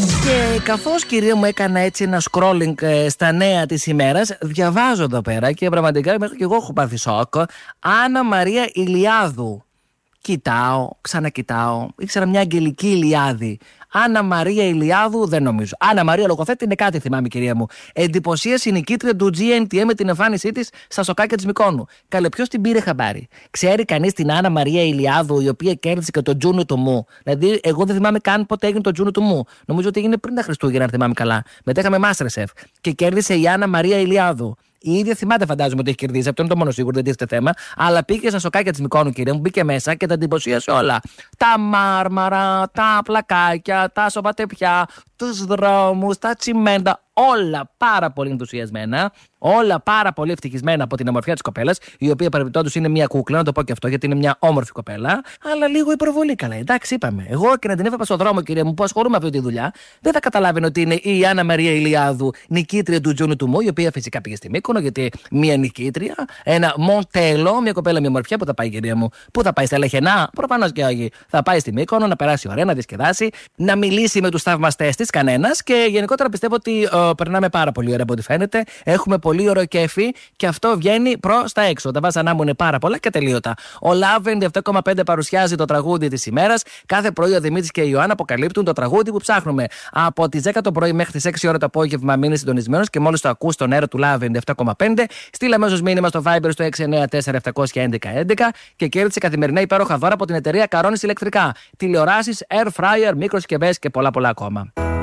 Και καθώς, κυρία μου, έκανα έτσι ένα scrolling στα νέα της ημέρας, διαβάζω εδώ πέρα και πραγματικά μέχρι και εγώ έχω πάθει σοκ. Άννα Μαρία Ηλιάδου. Κοιτάω, ξανακοιτάω. Ήξερα μια Αγγελική Ηλιάδη. Άννα Μαρία Ηλιάδου δεν νομίζω. Άννα Μαρία λογοθέτη είναι κάτι, θυμάμαι, κυρία μου. Εντυπωσίαση η νικήτρια του GNTM με την εμφάνισή της στα σοκάκια της Μυκόνου. Καλέ, ποιος την πήρε χαμπάρι? Ξέρει κανείς την Άννα Μαρία Ηλιάδου, η οποία κέρδισε και το Τζούνου του Μου? Δηλαδή, εγώ δεν θυμάμαι καν πότε έγινε το Τζούνου του Μου. Νομίζω ότι έγινε πριν τα Χριστούγεννα, αν θυμάμαι καλά. Μετά είχαμε Masterchef και κέρδισε η Άννα Μαρία Ηλιάδου. Η ίδια θυμάται, φαντάζομαι, ότι έχει κερδίσει. Αυτό είναι το μόνο σίγουρο, δεν τίθεται θέμα. Αλλά πήγε στα σοκάκια της Μυκόνου, κυρία μου, μπήκε μέσα και τα εντυπωσίασε όλα. Τα μάρμαρα, τα πλακάκια, τα σοβατεπιά, τους δρόμους, τα τσιμέντα. Όλα πάρα πολύ ενθουσιασμένα. Όλα πάρα πολύ ευτυχισμένα από την ομορφιά της κοπέλας, η οποία παρεμπιπτόντως είναι μια κούκλα, να το πω και αυτό, γιατί είναι μια όμορφη κοπέλα. Αλλά λίγο υπερβολή, καλά. Εντάξει, είπαμε. Εγώ και να την έβλεπα στον δρόμο, κυρία μου, που ασχολούμαι με αυτή τη δουλειά, δεν θα καταλάβαινε ότι είναι η Άννα Μαρία Ηλιάδου, νικήτρια του Τζούνου του Μου, η οποία φυσικά πήγε στη Μύκονο, γιατί μια νικήτρια, ένα μοντέλο, μια κοπέλα με ομορφιά που θα πάει, κυρία μου. Πού θα πάει, στα Λεχενά? Προφανώς και όχι. Θα πάει στη Μύκονο να περάσει ωραία, να διασκεδάσει, να μιλήσει με τους θαυμαστές της, κανένας, και γενικότερα πιστεύω ότι περνάμε πάρα πολύ ωραία από ό,τι φαίνεται. Έχουμε πολύ ωραίο κέφι και αυτό βγαίνει προς τα έξω. Τα βάζανά μου είναι πάρα πολλά και τελείωτα. Ο Love 97,5 παρουσιάζει το τραγούδι της ημέρας. Κάθε πρωί ο Δημήτρης και η Ιωάννα αποκαλύπτουν το τραγούδι που ψάχνουμε. Από τις 10 το πρωί μέχρι τις 6 ώρα το απόγευμα μείνει συντονισμένος και μόλις το ακούς στον αέρα του Love 97,5, στείλε αμέσως μήνυμα στο Viber στο 694-711-11 και κέρδισε καθημερινά υπέροχα δώρα από την εταιρεία Καρόνης Ηλεκτρικά. Τηλεοράσεις, air fryer, μικροσυσκευές και πολλά ακόμα.